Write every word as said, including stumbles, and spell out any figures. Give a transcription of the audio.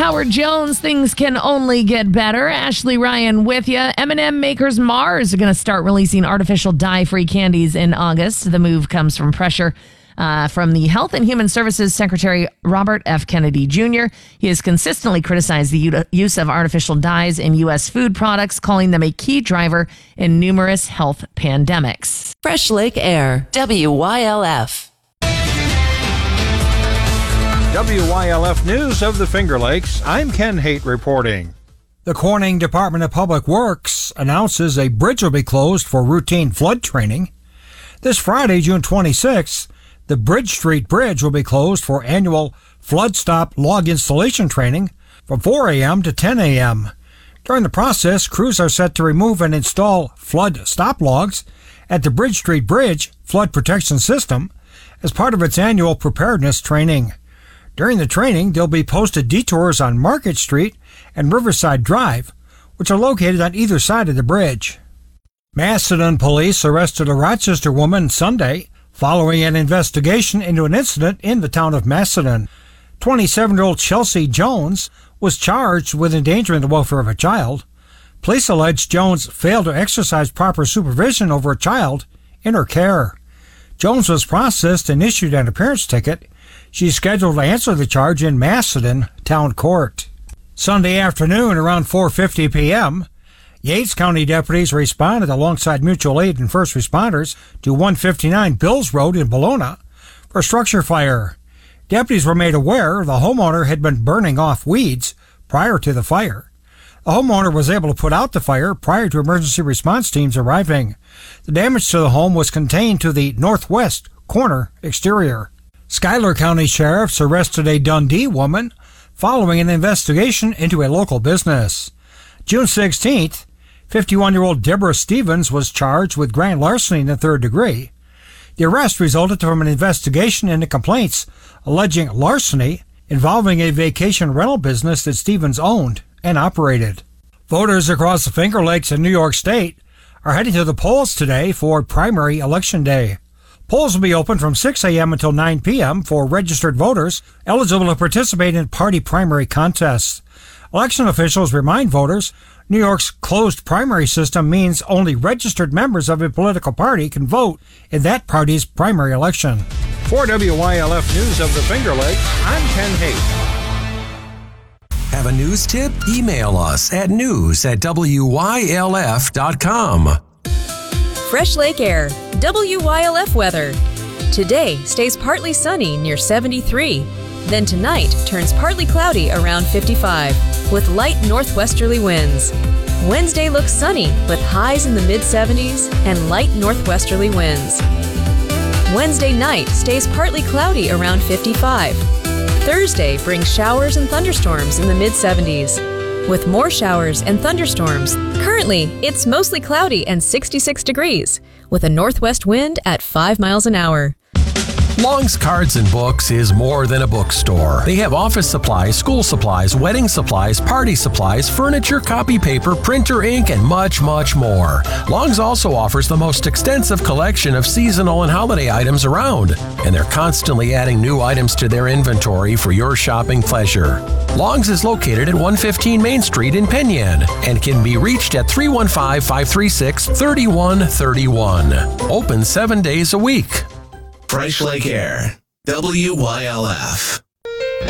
Howard Jones. Things can only get better. Ashley Ryan with you. M and M makers Mars are going to start releasing artificial dye-free candies in August. The move comes from pressure uh, from the Health and Human Services Secretary Robert F. Kennedy Junior He has consistently criticized the u- use of artificial dyes in U S food products, calling them a key driver in numerous health pandemics. Fresh Lake Air, W Y L F. W Y L F News of the Finger Lakes. I'm Ken Haight reporting. The Corning Department of Public Works announces a bridge will be closed for routine flood training. This Friday, June twenty-sixth, the Bridge Street Bridge will be closed for annual flood stop log installation training from four a.m. to ten a.m. During the process, crews are set to remove and install flood stop logs at the Bridge Street Bridge flood protection system as part of its annual preparedness training. During the training, there'll be posted detours on Market Street and Riverside Drive, which are located on either side of the bridge. Macedon police arrested a Rochester woman Sunday following an investigation into an incident in the town of Macedon. twenty-seven-year-old Chelsea Jones was charged with endangering the welfare of a child. Police allege Jones failed to exercise proper supervision over a child in her care. Jones was processed and issued an appearance ticket. She's scheduled to answer the charge in Macedon Town Court. Sunday afternoon around four fifty p.m., Yates County deputies responded alongside mutual aid and first responders to one fifty-nine Bills Road in Bologna for a structure fire. Deputies were made aware the homeowner had been burning off weeds prior to the fire. The homeowner was able to put out the fire prior to emergency response teams arriving. The damage to the home was contained to the northwest corner exterior. Schuyler County sheriffs arrested a Dundee woman following an investigation into a local business. June sixteenth, fifty-one-year-old Deborah Stevens was charged with grand larceny in the third degree. The arrest resulted from an investigation into complaints alleging larceny involving a vacation rental business that Stevens owned and operated. Voters across the Finger Lakes and New York State are heading to the polls today for primary election day. Polls will be open from six a.m. until nine p.m. for registered voters eligible to participate in party primary contests. Election officials remind voters New York's closed primary system means only registered members of a political party can vote in that party's primary election. For W Y L F News of the Finger Lakes, I'm Ken Haight. Have a news tip? Email us at news at W Y L F dot com. Fresh Lake Air, W Y L F weather. Today stays partly sunny near seventy-three. Then tonight turns partly cloudy around fifty-five with light northwesterly winds. Wednesday looks sunny with highs in the mid seventies and light northwesterly winds. Wednesday night stays partly cloudy around fifty-five. Thursday brings showers and thunderstorms in the mid seventies. With more showers and thunderstorms, currently it's mostly cloudy and sixty-six degrees, with a northwest wind at five miles an hour. Long's Cards and Books is more than a bookstore. They have office supplies, school supplies, wedding supplies, party supplies, furniture, copy paper, printer ink, and much, much more. Long's also offers the most extensive collection of seasonal and holiday items around, and they're constantly adding new items to their inventory for your shopping pleasure. Long's is located at one fifteen Main Street in Penyan and can be reached at three one five, five three six, three one three one. Open seven days a week. Fresh Lake Air, W Y L F.